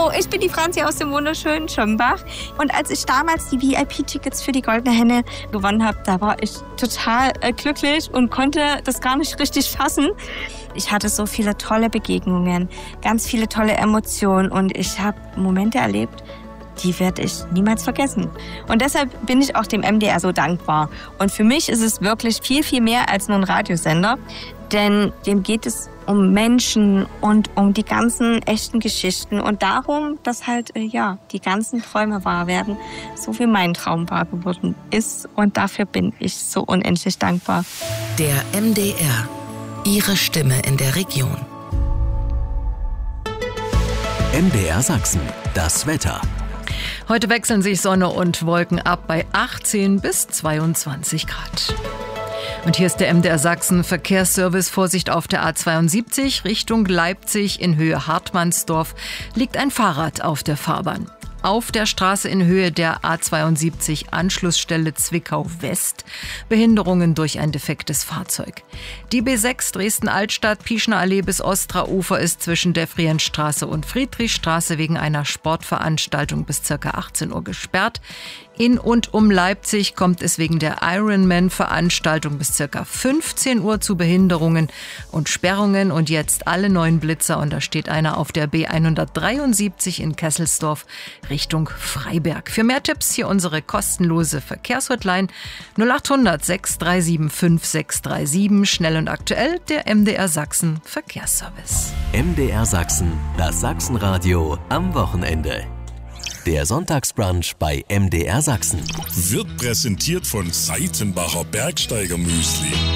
Hallo, ich bin die Franzi aus dem wunderschönen Schirmbach. Und als ich damals die VIP-Tickets für die Goldene Henne gewonnen habe, da war ich total glücklich und konnte das gar nicht richtig fassen. Ich hatte so viele tolle Begegnungen, ganz viele tolle Emotionen und ich habe Momente erlebt, die werde ich niemals vergessen. Und deshalb bin ich auch dem MDR so dankbar. Und für mich ist es wirklich viel, viel mehr als nur ein Radiosender, denn dem geht es um Menschen und um die ganzen echten Geschichten und darum, dass halt die ganzen Träume wahr werden, so wie mein Traum wahr geworden ist. Und dafür bin ich so unendlich dankbar. Der MDR. Ihre Stimme in der Region. MDR Sachsen. Das Wetter. Heute wechseln sich Sonne und Wolken ab bei 18 bis 22 Grad. Und hier ist der MDR Sachsen Verkehrsservice. Vorsicht auf der A72 Richtung Leipzig in Höhe Hartmannsdorf liegt ein Fahrrad auf der Fahrbahn. Auf der Straße in Höhe der A72 Anschlussstelle Zwickau West Behinderungen durch ein defektes Fahrzeug. Die B6 Dresden-Altstadt Pieschner Allee bis Ostraufer ist zwischen der Friedrichstraße und Friedrichstraße wegen einer Sportveranstaltung bis ca. 18 Uhr gesperrt. In und um Leipzig kommt es wegen der Ironman-Veranstaltung bis ca. 15 Uhr zu Behinderungen und Sperrungen. Und jetzt alle neuen Blitzer. Und da steht einer auf der B173 in Kesselsdorf Richtung Freiberg. Für mehr Tipps hier unsere kostenlose Verkehrshotline 0800 637 5637. Schnell und aktuell der MDR Sachsen Verkehrsservice. MDR Sachsen, das Sachsenradio am Wochenende. Der Sonntagsbrunch bei MDR Sachsen wird präsentiert von Seitenbacher Bergsteiger Müsli.